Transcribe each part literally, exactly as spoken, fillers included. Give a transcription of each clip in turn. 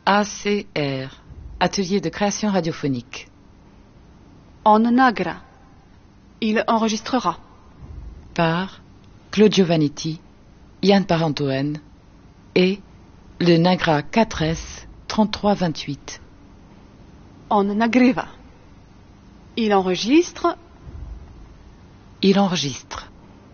A C R, Atelier de création radiophonique. En Nagra. Il enregistrera. Par Claude Giovannitti, Yann Parentoen et le Nagra quatre S trente-trois vingt-huit. En Nagreva. Il enregistre. Il enregistre.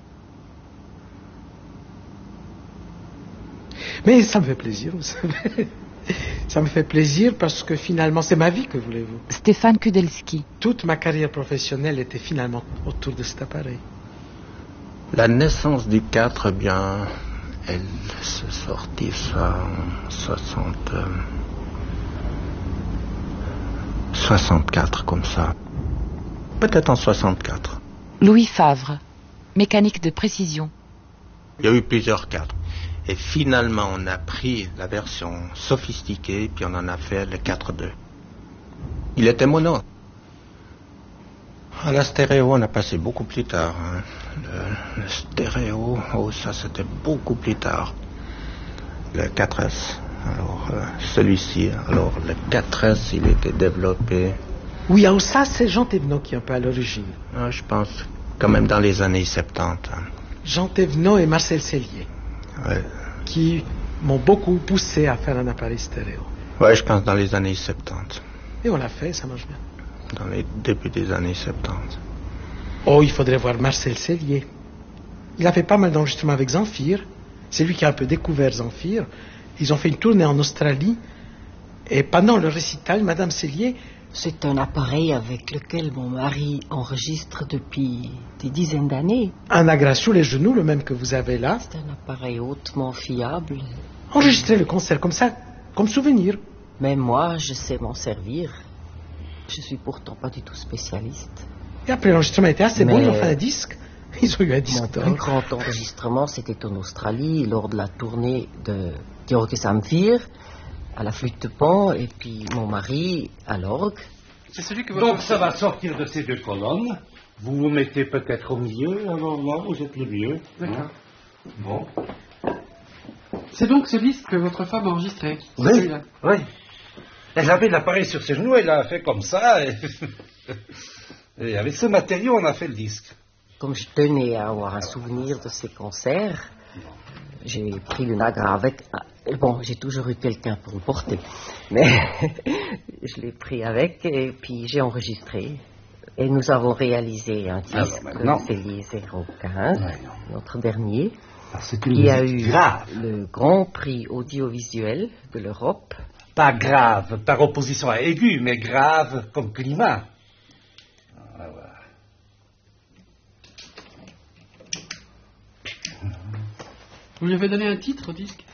Mais ça me fait plaisir, vous savez. Ça me fait plaisir parce que finalement, c'est ma vie, que voulez-vous. Stéphane Kudelski. Toute ma carrière professionnelle était finalement autour de cet appareil. La naissance du quatre, eh bien, elle se sortit ça en soixante... Euh, soixante-quatre, comme ça. Peut-être en soixante-quatre. Louis Favre, mécanique de précision. Il y a eu plusieurs quatre. Et finalement, on a pris la version sophistiquée, puis on en a fait le quatre deux. Il était mono. À la stéréo, on a passé beaucoup plus tard. Hein. Le, le stéréo, oh, ça c'était beaucoup plus tard. Le quatre S, alors euh, celui-ci, alors le quatre S, il était développé. Oui, alors ça, c'est Jean Thévenot qui est un peu à l'origine. Ah, je pense quand même dans les années soixante-dix. Hein. Jean Thévenot et Marcel Cellier. Ouais. Qui m'ont beaucoup poussé à faire un appareil stéréo. Ouais, je pense dans les années soixante-dix. Et on l'a fait, ça marche bien. Dans les débuts des années soixante-dix. Oh, il faudrait voir Marcel Cellier. Il a fait pas mal d'enregistrements avec Zamfir. C'est lui qui a un peu découvert Zamfir. Ils ont fait une tournée en Australie. Et pendant le récital, Madame Cellier... C'est un appareil avec lequel mon mari enregistre depuis des dizaines d'années. Un Nagra sous les genoux, le même que vous avez là. C'est un appareil hautement fiable. Enregistrer le concert comme ça, comme souvenir. Mais moi, je sais m'en servir. Je suis pourtant pas du tout spécialiste. Et après, l'enregistrement était assez Mais bon, ils ont fait un disque. Ils ont eu un disque Mon d'or. plus grand enregistrement, c'était en Australie, lors de la tournée de Georg Zamfir, à la flûte de pan, et puis mon mari à l'orgue. C'est celui que votre... Donc ça va sortir de ces deux colonnes. Vous vous mettez peut-être au milieu, alors là, vous êtes le mieux. D'accord. Hein. Bon. C'est donc ce disque que votre femme a enregistré. Oui, celui-là. oui. Elle avait l'appareil sur ses genoux, elle l'a fait comme ça, et... et avec ce matériau, on a fait le disque. Comme je tenais à avoir un souvenir de ces concerts, j'ai pris le Nagra avec... Bon, j'ai toujours eu quelqu'un pour le porter, mais je l'ai pris avec et puis j'ai enregistré. Et nous avons réalisé un disque, Cellier zéro quinze, ouais, notre dernier, qui a eu grave. le Grand Prix audiovisuel de l'Europe. Pas grave, par opposition à aigu, mais grave comme climat. Vous lui avez donné un titre au disque?